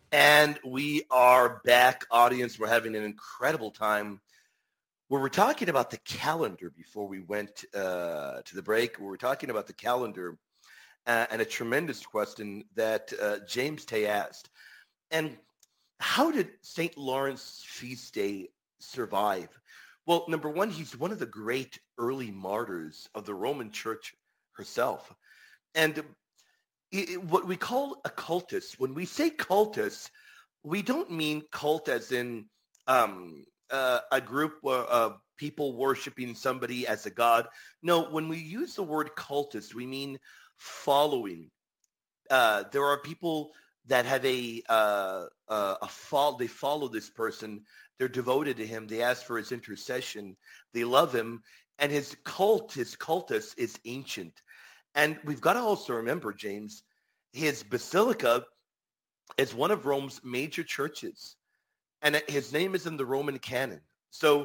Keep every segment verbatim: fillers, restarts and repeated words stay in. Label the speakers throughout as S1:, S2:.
S1: And we are back, audience. We're having an incredible time. Where we're talking about the calendar before we went uh, to the break. We were talking about the calendar uh, and a tremendous question that uh, James Tay asked. And how did Saint Lawrence feast day survive? Well, number one, he's one of the great early martyrs of the Roman Church herself. And it, what we call a cultus, when we say cultus, we don't mean cult as in um, uh, a group of people worshiping somebody as a god. No, when we use the word cultus, we mean following. Uh, there are people that have a uh, uh, a fall. They follow this person. They're devoted to him. They ask for his intercession. They love him, and his cult, his cultus, is ancient. And we've got to also remember, James, his basilica is one of Rome's major churches, and his name is in the Roman canon. So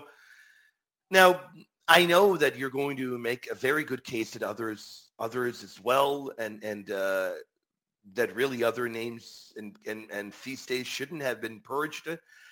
S1: now I know that you're going to make a very good case that others, others as well, and and uh, that really other names and, and, and feast days shouldn't have been purged.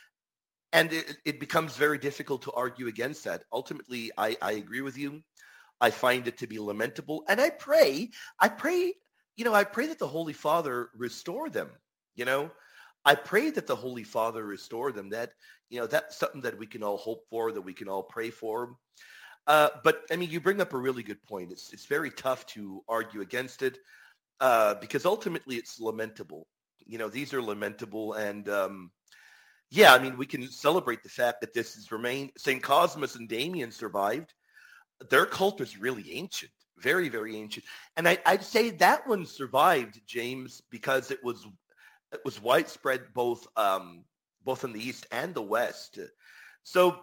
S1: And it, it becomes very difficult to argue against that. Ultimately, I, I agree with you. I find it to be lamentable. And I pray, I pray, you know, I pray that the Holy Father restore them, you know. I pray that the Holy Father restore them. That, you know, that's something that we can all hope for, that we can all pray for. Uh, but, I mean, you bring up a really good point. It's, it's very tough to argue against it uh, because ultimately it's lamentable. You know, these are lamentable. And, um, yeah, I mean, we can celebrate the fact that this has remained. Saint Cosmas and Damian survived. Their cult is really ancient, very, very ancient. And I, I'd say that one survived, James, because it was it was widespread both um, both in the East and the West. So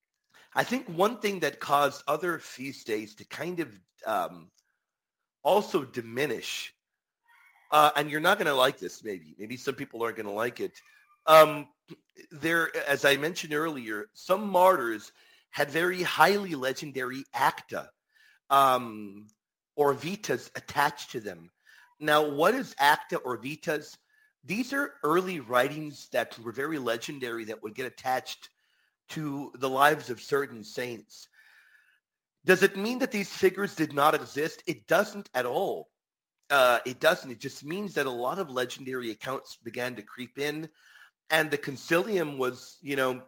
S1: I think one thing that caused other feast days to kind of um, also diminish, uh, and you're not going to like this, maybe. Maybe some people aren't going to like it. Um, there, as I mentioned earlier, some martyrs had very highly legendary acta um, or vitas attached to them. Now, what is acta or vitas? These are early writings that were very legendary that would get attached to the lives of certain saints. Does it mean that these figures did not exist? It doesn't at all. Uh, it doesn't. It just means that a lot of legendary accounts began to creep in, and the concilium was, you know,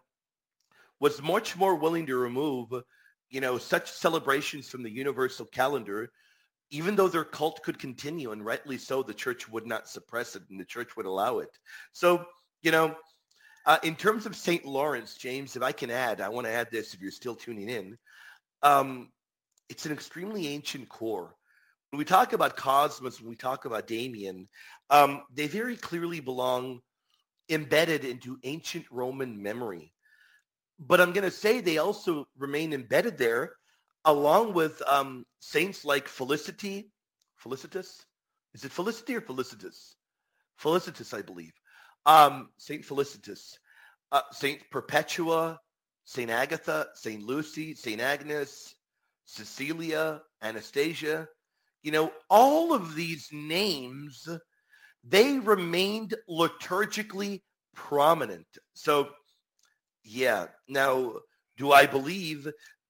S1: was much more willing to remove, you know, such celebrations from the universal calendar, even though their cult could continue, and rightly so, the church would not suppress it, and the church would allow it. So, you know, uh, in terms of Saint Lawrence, James, if I can add, I want to add this if you're still tuning in. Um, it's an extremely ancient core. When we talk about Cosmas, when we talk about Damian, um, they very clearly belong embedded into ancient Roman memory. But I'm going to say they also remain embedded there along with um, saints like Felicity, Felicitas? Is it Felicity or Felicitas? Felicitas, I believe. Um, Saint Felicitas, uh, Saint Perpetua, Saint Agatha, Saint Lucy, Saint Agnes, Cecilia, Anastasia. You know, all of these names, they remained liturgically prominent. So, yeah. Now, do I believe